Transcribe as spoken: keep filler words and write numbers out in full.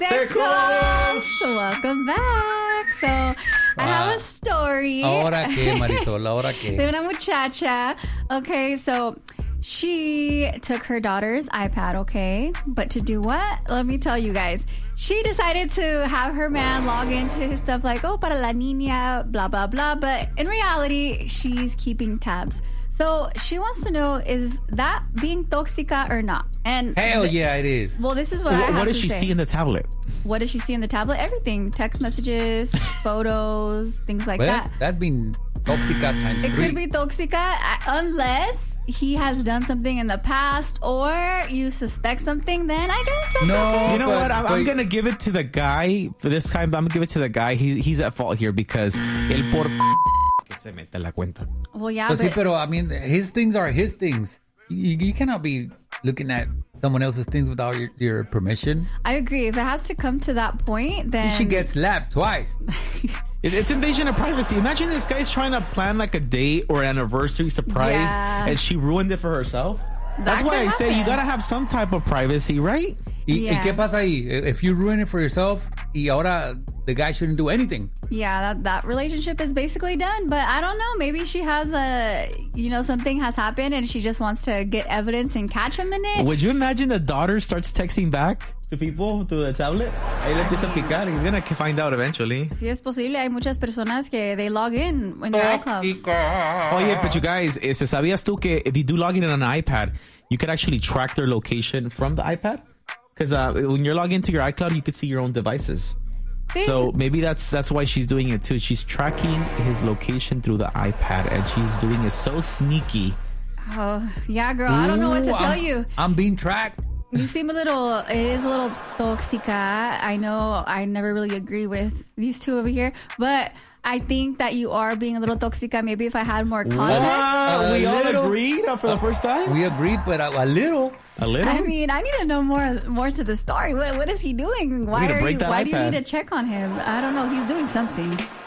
Secos! Welcome back. So, wow. I have a story. Ahora qué, Marisol, ahora qué. De una muchacha. Okay, so she took her daughter's iPad, okay? But to do what? Let me tell you guys. She decided to have her man log into his stuff like, oh, para la niña, blah, blah, blah. But in reality, she's keeping tabs. So she wants to know, is that being toxica or not? And hell th- yeah, it is. Well, this is what, what I have What does to she say. see in the tablet? What does she see in the tablet? Everything. Text messages, photos, things like well, that. That's, that's been toxica times It three. could be toxica unless he has done something in the past or you suspect something, then I guess that's No. okay. You know but, what? I'm, but, I'm going to give it to the guy. For this time, I'm going to give it to the guy. He, he's at fault here because el por que se mete la cuenta. Well, yeah, But but... sí, pero I mean, his things are his things. You, you cannot be looking at someone else's things without your, your permission. I agree. If it has to come to that point, then... You should get slapped twice. It, it's invasion of privacy. Imagine this guy's trying to plan like a date or an anniversary surprise Yeah. and she ruined it for herself. That That's why could I say you happen. got to have some type of privacy, right? ¿Y, Yeah. ¿Y qué pasa ahí? If you ruin it for yourself, y ahora the guy shouldn't do anything. Yeah, that, that relationship is basically done. But I don't know. Maybe she has a... You know, something has happened and she just wants to get evidence and catch him in it. Would you imagine the daughter starts texting back to people through the tablet? Ahí le empieza a picar. He's going to find out eventually. Sí es posible. Hay muchas personas que they log in in their iCloud. Oh, yeah, but you guys, eh, ¿se sabías tú que if you do log in on an iPad, you could actually track their location from the iPad? Because uh, when you're logged into your iCloud, you could see your own devices. Sí. So maybe that's that's why she's doing it too. She's tracking his location through the iPad, and she's doing it so sneaky. Oh, yeah, girl. I don't know what to Ooh, tell I'm, you. I'm being tracked. You seem a little, it is a little toxica. I know I never really agree with these two over here, but I think that you are being a little toxica. Maybe if I had more context. Wow, A we all little- agreed for the first time? We agreed, but a, a little. A little? I mean, I need to know more more to the story. What, what is he doing? Why need to are break you, that Why do you iPad. need to check on him? I don't know. He's doing something.